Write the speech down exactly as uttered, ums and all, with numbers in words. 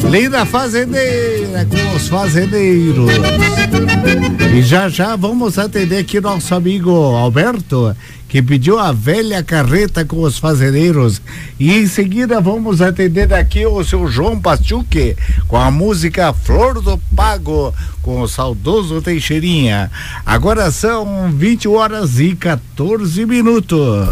Linda Fazendeira com os fazendeiros. E já já vamos atender aqui nosso amigo Alberto, que pediu a velha carreta com os fazendeiros. E em seguida vamos atender aqui o seu João Pachuque com a música Flor do Pago, com o saudoso Teixeirinha. Agora são vinte horas e quatorze minutos.